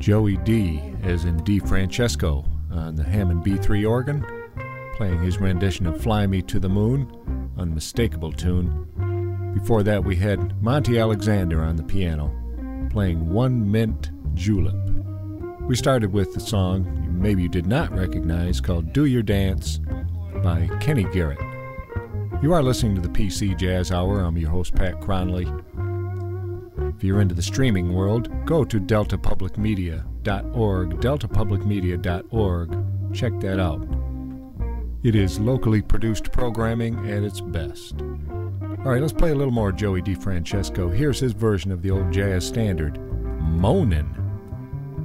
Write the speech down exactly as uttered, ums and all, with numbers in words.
Joey D, as in D. Francesco, on the Hammond B three organ, playing his rendition of Fly Me to the Moon, unmistakable tune. Before that we had Monty Alexander on the piano, playing One Mint Julep. We started with the song maybe you did not recognize called Do Your Dance by Kenny Garrett. You are listening to the P C Jazz Hour. I'm your host, Pat Cronley. If you're into the streaming world, go to delta public media dot org, delta public media dot org. Check that out. It is locally produced programming at its best. All right, let's play a little more Joey DeFrancesco. Here's his version of the old jazz standard, Moanin'.